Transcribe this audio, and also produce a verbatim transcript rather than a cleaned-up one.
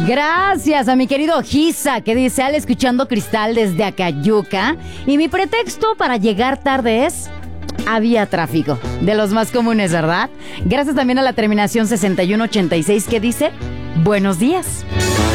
Gracias a mi querido Giza, que dice, al escuchando Cristal desde Acayuca. Y mi pretexto para llegar tarde es... había tráfico, de los más comunes, ¿verdad? Gracias también a la terminación sesenta y uno ochenta y seis que dice, buenos días.